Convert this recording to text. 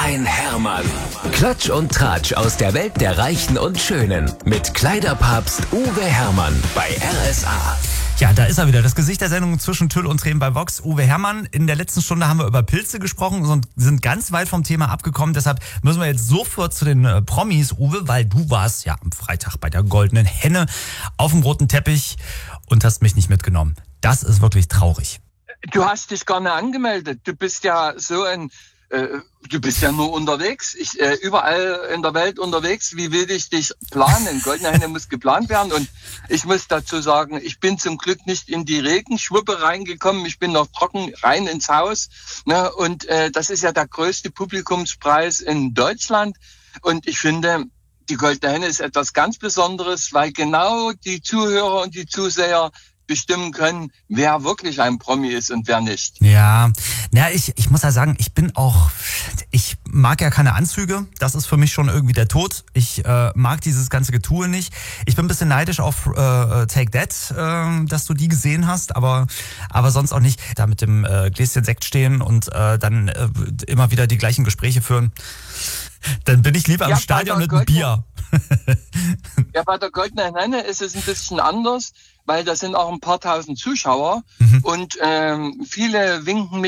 ein Hermann. Klatsch und Tratsch aus der Welt der Reichen und Schönen. Mit Kleiderpapst Uwe Hermann bei RSA. Ja, da ist er wieder. Das Gesicht der Sendung zwischen Tüll und Tränen bei Vox. Uwe Hermann. In der letzten Stunde haben wir über Pilze gesprochen und sind ganz weit vom Thema abgekommen. Deshalb müssen wir jetzt sofort zu den Promis, Uwe, weil du warst ja am Freitag bei der Goldenen Henne auf dem roten Teppich und hast mich nicht mitgenommen. Das ist wirklich traurig. Du hast dich gar nicht angemeldet. Du bist ja du bist ja nur unterwegs. Überall in der Welt unterwegs. Wie will ich dich planen? Goldene Henne muss geplant werden. Und ich muss dazu sagen, ich bin zum Glück nicht in die Regenschwuppe reingekommen. Ich bin noch trocken rein ins Haus. Ne? Und das ist ja der größte Publikumspreis in Deutschland. Und ich finde, die Goldene Henne ist etwas ganz Besonderes, weil genau die Zuhörer und die Zuseher bestimmen können, wer wirklich ein Promi ist und wer nicht. Ja, ich muss ja sagen, ich mag ja keine Anzüge. Das ist für mich schon irgendwie der Tod. Ich mag dieses ganze Getue nicht. Ich bin ein bisschen neidisch auf Take That, dass du die gesehen hast, aber sonst auch nicht. Da mit dem Gläschen Sekt stehen und dann immer wieder die gleichen Gespräche führen. Dann bin ich lieber im Stadion mit einem Bier. Ja, bei der Goldenen Henne ist es ein bisschen anders, weil da sind auch ein paar tausend Zuschauer und viele winken mich